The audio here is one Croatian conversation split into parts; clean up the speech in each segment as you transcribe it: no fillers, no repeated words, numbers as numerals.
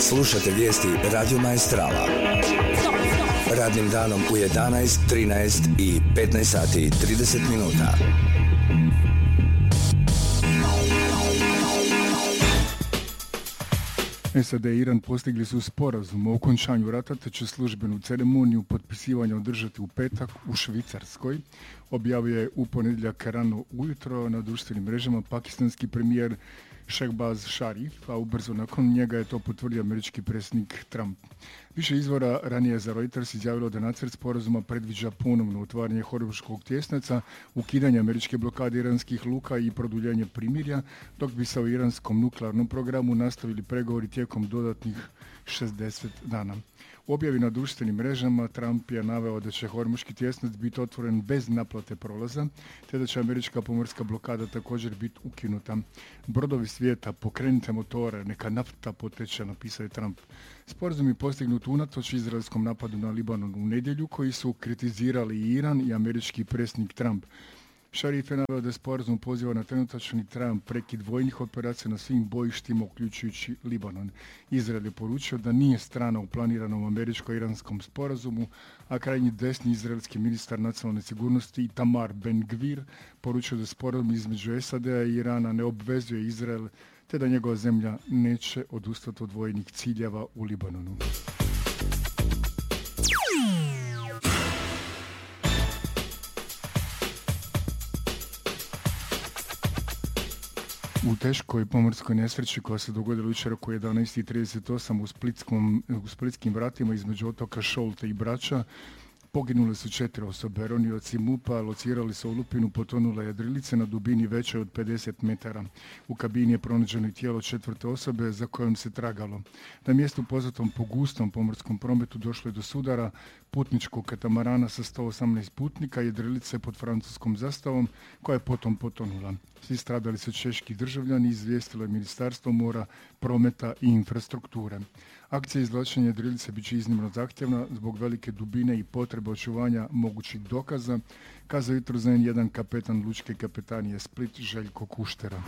Slušate vijesti Radio Maestrala. Radnim danom u 11, 13 i 15 sati i 30 minuta. SAD i Iran postigli su sporazum o okončanju rata, te će službenu ceremoniju potpisivanja održati u petak u Švicarskoj. Objavio je u ponedjeljak rano ujutro na društvenim mrežama pakistanski premijer Shehbaz Sharif, a ubrzo nakon njega je to potvrdio američki predsjednik Trump. Više izvora ranije za Reuters izjavilo da nacrt sporazuma predviđa ponovno otvaranje Hormuzskog tjesnaca, ukidanje američke blokade iranskih luka i produljenje primirja, dok bi se o iranskom nuklearnom programu nastavili pregovori tijekom dodatnih 60 dana. U objavi na društvenim mrežama Trump je naveo da će Hormuzski tjesnac biti otvoren bez naplate prolaza, te da će američka pomorska blokada također biti ukinuta. Brodovi svijeta, pokrenite motore, neka nafta poteče, napisao je Trump. Sporazum je postignut unatoč izraelskom napadu na Libanon u nedjelju, koji su kritizirali i Iran i američki predsjednik Trump. Sharif je naveo da sporazum poziva na trenutačni trajan prekid vojnih operacija na svim bojištima, uključujući Libanon. Izrael je poručio da nije strana u planiranom američko-iranskom sporazumu, a krajnji desni izraelski ministar nacionalne sigurnosti Itamar Ben-Gvir poručio da sporazum između SAD-a i Irana ne obvezuje Izrael, te da njegova zemlja neće odustati od vojnih ciljeva u Libanonu. U teškoj pomorskoj nesreći koja se dogodila jučer oko 11:38 u splitskim vratima između otoka Šolte i Brača poginule su 4 osobe. Ronioci MUP-a locirali su olupinu potonule jedrilice na dubini većoj od 50 metara. U kabini je pronađeno i tijelo 4. osobe za kojom se tragalo. Na mjestu poznatom po gustom pomorskom prometu došlo je do sudara putničkog katamarana sa 118 putnika i jedrilice pod francuskom zastavom koja je potom potonula. Svi stradali su češki državljani, izvijestilo je Ministarstvo mora, prometa i infrastrukture. Akcija izvlačenja jedrilice bit će iznimno zahtjevna zbog velike dubine i potrebe očuvanja mogućih dokaza, kazao jutro za N1 kapetan lučke kapetanije Split Željko Kuštera.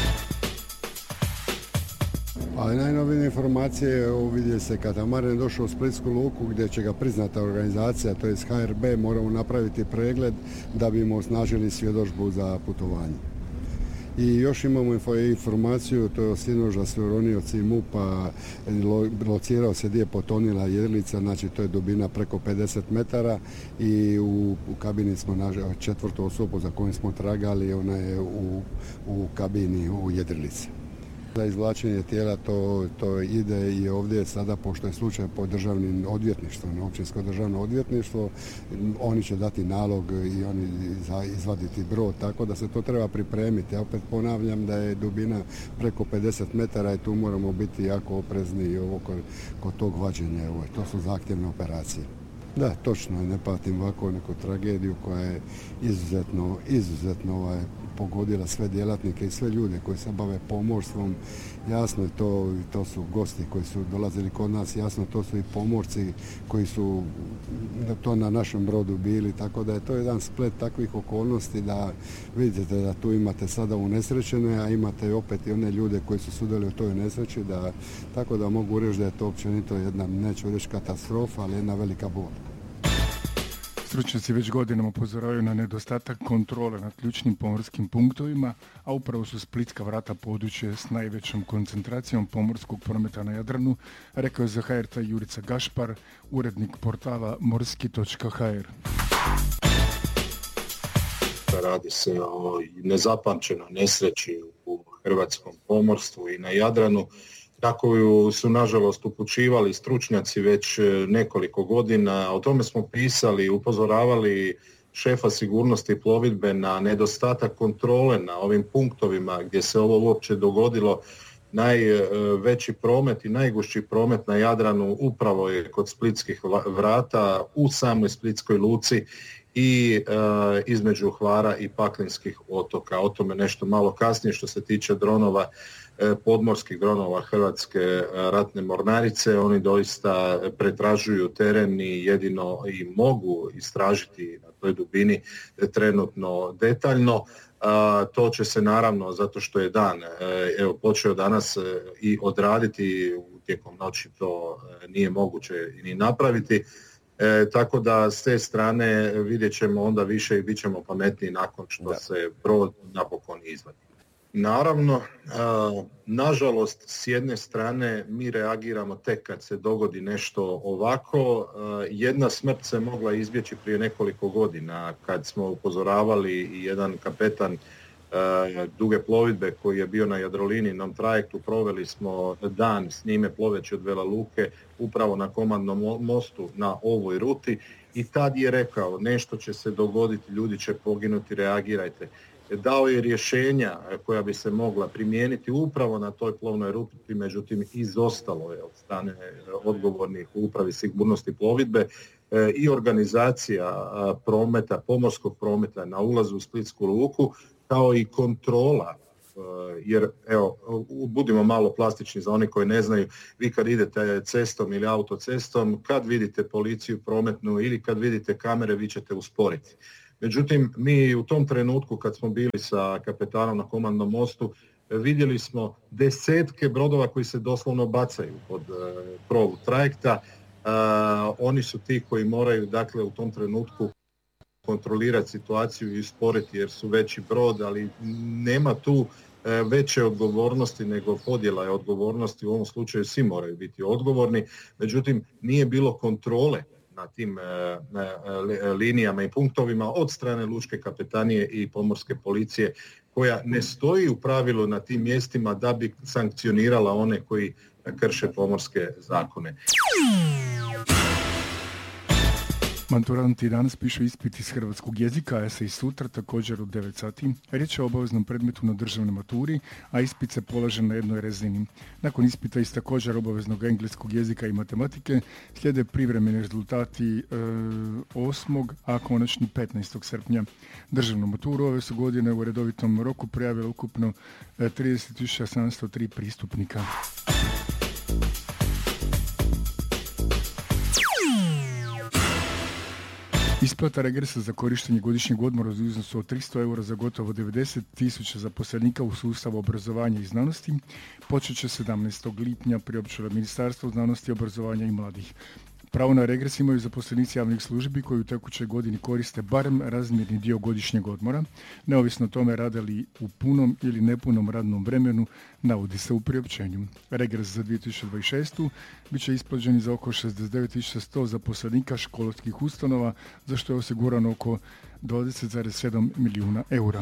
A najnovije informacije vidje se katamaran došao u Splitsku luku gdje će ga priznata organizacija, to je HRB, moramo napraviti pregled da bi mu osnažili svjedodžbu za putovanje. I još imamo informaciju, to je sinoć da su ronioci MUP-a locirao se gdje je potonila jedrilica, znači to je dubina preko 50 metara i u kabini smo našli 4. osobu za kojom smo tragali, ona je u kabini u jedrilici. Za izvlačenje tijela to ide i ovdje sada, pošto je slučaj pod državnim odvjetništvom, općinsko državno odvjetništvo, oni će dati nalog i oni izvaditi brod, tako da se to treba pripremiti. Ja opet ponavljam da je dubina preko 50 metara i tu moramo biti jako oprezni kod tog vađenja. To su zahtjevne operacije. Da, točno, ne pamtim ovako neku tragediju koja je izuzetno pogodila sve djelatnike i sve ljude koji se bave pomorstvom. Jasno je to su gosti koji su dolazili kod nas, jasno to su i pomorci koji su to na našem brodu bili, tako da je to jedan splet takvih okolnosti da vidite da tu imate sada unesrećene, a imate opet i one ljude koji su sudjeli u toj nesreći, tako da mogu reći da je to općenito jedna, neću reći katastrofa, ali jedna velika bol. Stručnjaci već godinama upozoravaju na nedostatak kontrole nad ključnim pomorskim punktovima, a upravo su splitska vrata područje s najvećom koncentracijom pomorskog prometa na Jadranu, rekao je za HRT Jurica Gašpar, urednik portala morski.hr. Radi se o nezapamćenoj nesreći u hrvatskom pomorstvu i na Jadranu, kako su nažalost upućivali stručnjaci već nekoliko godina. O tome smo pisali, upozoravali šefa sigurnosti plovidbe na nedostatak kontrole na ovim punktovima gdje se ovo uopće dogodilo. Najveći promet i najgušći promet na Jadranu upravo je kod splitskih vrata u samoj Splitskoj luci i između Hvara i Paklenskih otoka. O tome nešto malo kasnije. Što se tiče dronova, podmorskih dronova Hrvatske ratne mornarice, oni doista pretražuju teren i jedino i mogu istražiti na toj dubini trenutno detaljno. To će se naravno, zato što je dan počeo danas i odraditi, tijekom noći to nije moguće ni napraviti. Tako da s te strane vidjet ćemo onda više i bit ćemo pametniji nakon što se brod napokon izvadi. Naravno, nažalost, s jedne strane mi reagiramo tek kad se dogodi nešto ovako. Jedna smrt se mogla izbjeći prije nekoliko godina kad smo upozoravali i jedan kapetan duge plovidbe koji je bio na Jadrolinijnom trajektu, proveli smo dan s njime ploveći od Vela Luke upravo na komandnom mostu na ovoj ruti i tad je rekao nešto će se dogoditi, ljudi će poginuti, reagirajte. Dao je rješenja koja bi se mogla primijeniti upravo na toj plovnoj ruti, međutim izostalo je od strane odgovornih u upravi sigurnosti plovidbe i organizacija prometa, pomorskog prometa na ulazu u Splitsku luku, kao i kontrola, jer evo, budimo malo plastični za one koji ne znaju, vi kad idete cestom ili autocestom, kad vidite policiju prometnu ili kad vidite kamere, vi ćete usporiti. Međutim, mi u tom trenutku kad smo bili sa kapetanom na komandnom mostu, vidjeli smo desetke brodova koji se doslovno bacaju pod provu trajekta. Oni su ti koji moraju, dakle, u tom trenutku kontrolirati situaciju i usporiti jer su veći brod, ali nema tu veće odgovornosti nego podjela je odgovornosti. U ovom slučaju svi moraju biti odgovorni, međutim nije bilo kontrole na tim linijama i punktovima od strane lučke kapetanije i pomorske policije, koja ne stoji u pravilu na tim mjestima da bi sankcionirala one koji krše pomorske zakone. Maturanti danas pišu ispit iz hrvatskog jezika, a se i sutra također u 9 sati. Riječ je o obaveznom predmetu na državnoj maturi, a ispit se polaže na jednoj razini. Nakon ispita iz također obaveznog engleskog jezika i matematike slijede privremeni rezultati 8. a konačni 15. srpnja. Državnu maturu ove su godine u redovitom roku prijavilo ukupno 30.703 pristupnika. Isplata regresa za korištenje godišnjeg odmora u iznosu od 300 eura za gotovo 90.000 zaposlenika u sustavu obrazovanja i znanosti počet će 17. lipnja, priopćilo Ministarstvo znanosti, obrazovanja i mladih. Pravo na regres imaju zaposlenici javnih službi koji u tekućoj godini koriste barem razmjerni dio godišnjeg odmora, neovisno o tome rade li u punom ili nepunom radnom vremenu, navodi se u priopćenju. Regres za 2026. bit će isplaćen za oko 69.100 zaposlenika školskih ustanova, za što je osigurano oko 20,7 milijuna eura.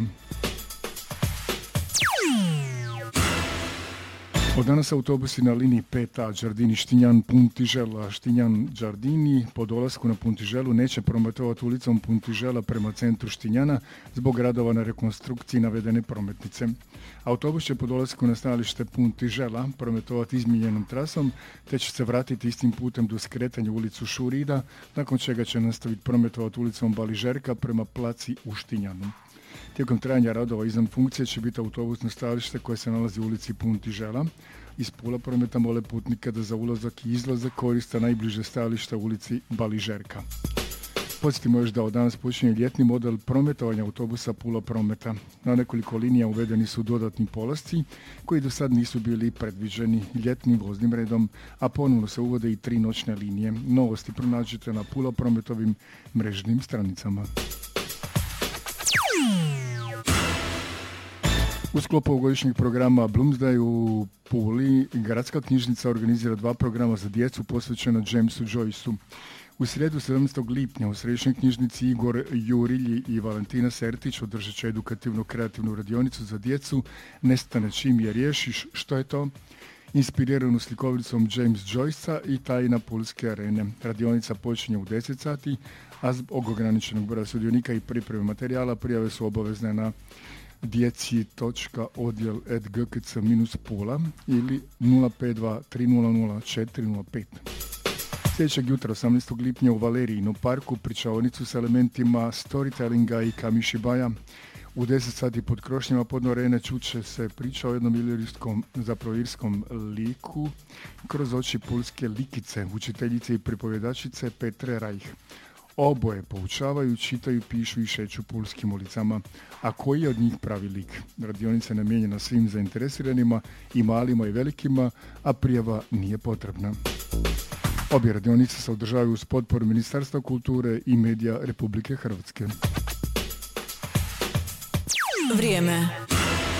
Od danas autobusi na liniji 5A Đardini-Štinjan Puntižela Štinjan-Đardini po dolasku na Puntiželu neće prometovati ulicom Puntižela prema centru Štinjana zbog radova na rekonstrukciji navedene prometnice. Autobus će po dolasku na stajalište Puntižela prometovati izmijenjenom trasom te će se vratiti istim putem do skretanja u ulicu Šurida, nakon čega će nastaviti prometovati ulicom Baližerka prema placi u Štinjanu. Tijekom trajanja radova izvan funkcije će biti autobusno stajalište koje se nalazi u ulici Puntižela. Iz Pula prometa mole putnika da za ulazak i izlazak koriste najbliže stajalište u ulici Baližerka. Podsjetimo još da od danas počinje ljetni model prometovanja autobusa Pula Prometa. Na nekoliko linija uvedeni su dodatni polasci koji do sad nisu bili predviđeni ljetnim voznim redom, a ponovno se uvode i 3 noćne linije. Novosti pronađete na Pula Prometovim mrežnim stranicama. U sklopu ovogodišnjeg programa Bloomsday u Puli, gradska knjižnica organizira 2 programa za djecu posvećena Jamesu Joyceu. U srijedu 17. lipnja u središnjoj knjižnici Igor Jurilji i Valentina Sertić održat će edukativno-kreativnu radionicu za djecu Nestane čim je riješiš, što je to? Inspiriranu slikovicom James Joycea i tajna Pulske arene. Radionica počinje u 10 sati, a zbog ograničenog broja sudionika i pripreme materijala prijave su obavezne na djeci.odjel@gkc-pula ili 052 300 405. Sljedećeg jutra 18. lipnja u Valerijinom parku pričaonicu s elementima storytellinga i kamishibaja. U 10 sati pod krošnjama podno arene čuće se priča o jednom irskom liku kroz oči pulske likice, učiteljice i pripovjedačice Petre Reich. Oboje poučavaju, čitaju, pišu i šeću pulskim ulicama. A koji je od njih pravi lik? Radionica je namijenjena svim zainteresiranima, i malima i velikima, a prijava nije potrebna. Obje radionice se održavaju uz potporu Ministarstva kulture i medija Republike Hrvatske. Vrijeme.